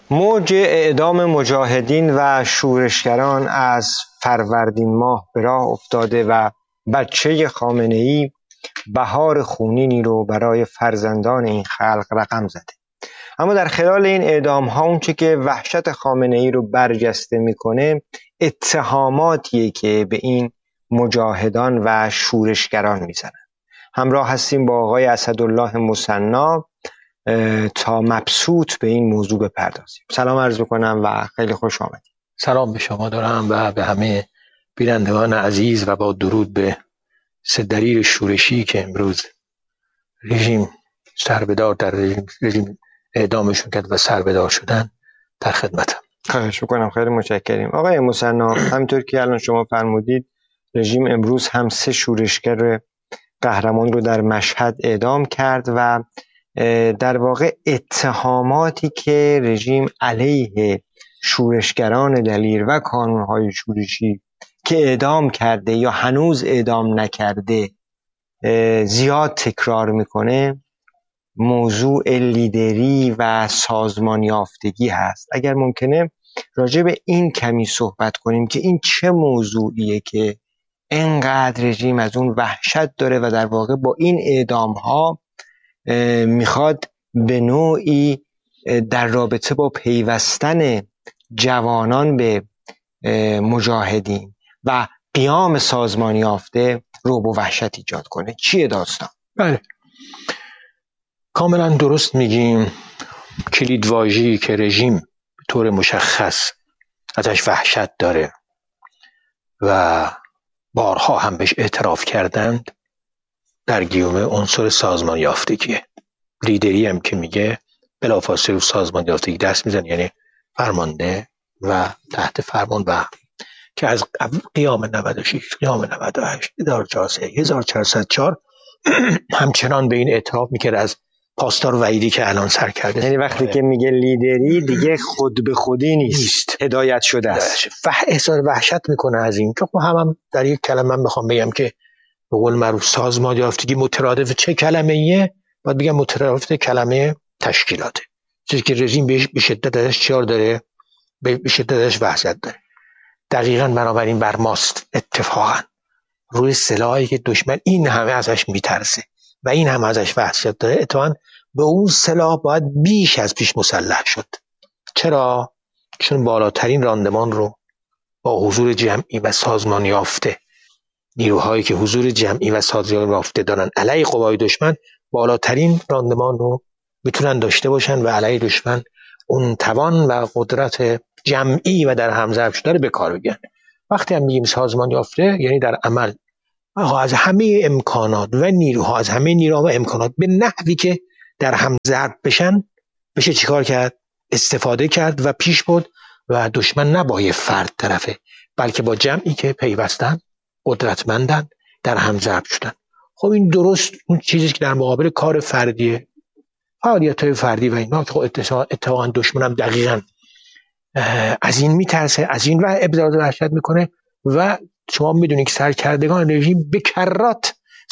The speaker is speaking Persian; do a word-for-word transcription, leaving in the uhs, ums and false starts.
موج اعدام مجاهدین و شورشگران از فروردین ماه به راه افتاده و بچه خامنه‌ای بهار خونینی رو برای فرزندان این خلق رقم زده. اما در خلال این اعدام ها اونچه که وحشت خامنه‌ای رو برجسته میکنه اتهاماتیه که به این مجاهدان و شورشگران میزنن. همراه هستیم با آقای اسدالله مثنی تا مبسوط به این موضوع بپردازیم. سلام عرض میکنم و خیلی خوش آمدید. سلام به شما دارم و به همه بینندگان عزیز و با درود به سه دلیل شورشی که امروز رژیم سربدار در رژیم, رژیم اعدامشون کرد و سربدار شدن در خدمتم. خواهش میکنم، خیلی متشکریم. آقای مثنی، همینطور که الان شما فرمودید رژیم امروز هم سه شورشگر قهرمان رو در مشهد اعدام کرد و در واقع اتهاماتی که رژیم علیه شورشگران دلیر و کانونهای شورشی که اعدام کرده یا هنوز اعدام نکرده زیاد تکرار میکنه موضوع لیدری و سازمان یافتگی هست. اگر ممکنه راجع به این کمی صحبت کنیم که این چه موضوعیه که انقدر رژیم از اون وحشت داره و در واقع با این اعدام ها میخواد به نوعی در رابطه با پیوستن جوانان به مجاهدین و قیام سازمان یافته رعب و وحشت ایجاد کنه. چیه داستان؟ بله، کاملا درست میگیم. کلیدواژه‌ای که رژیم به طور مشخص ازش وحشت داره و بارها هم بهش اعتراف کردند در گیومه عنصر سازمان یافتگیه. لیدری هم که میگه بلافاصله سازمان یافتگی دست میزنه، یعنی فرمانده و تحت فرمان و که از قیام نود و شش، قیام نود و هشت، هزار و چهارصد و چهار همچنان به این اعتراف میکرد از پاسدار وحیدی که الان سر کرده. یعنی وقتی که میگه لیدری دیگه خود به خودی نیست, نیست. هدایت شده است. فح احساس وحشت میکنه از این. چون هم, هم در یک کلمه من بخوام بگم که به قول معروف سازمان یافتگی مترادف چه کلمه ایه، باید بگم مترادف کلمه تشکیلاته. چیزی که رژیم به شدت ازش چیار داره، به شدت ازش وحشت داره. دقیقاً بنابراین بر ماست اتفاقاً روی سلاحی که دشمن این همه ازش میترسه و این همه ازش وحشت داره، اتفاقاً به اون سلاح باید بیش از پیش مسلح شد. چرا؟ چون بالاترین راندمان رو با حضور جمعی و سازمان یافته، نیروهایی که حضور جمعی و سازمان یافته دارن علیه قوای دشمن، بالاترین راندمان رو میتونن داشته باشن و علیه دشمن اون توان و قدرت جمعی و در همزرب شده رو به کار بگیرن. وقتی هم میگیم سازمان یافته یعنی در عمل از همه امکانات و نیروها، از همه نیروها و امکانات به نحوی که در هم ضرب بشن بشه چیکار کرد؟ استفاده کرد و پیش برد و دشمن نه با یه فرد طرفه، بلکه با جمعی که پیوستن، قدرتمندن، در هم ضرب شدن. خب این درست اون چیزی که در مقابل کار فردیه، فعالیت‌های فردی و اینا که خب اتفاقا دشمن هم دقیقاً از این میترسه، از این و ابراز وحشت میکنه و شما میدونید که سرکردگان رژیم به کرات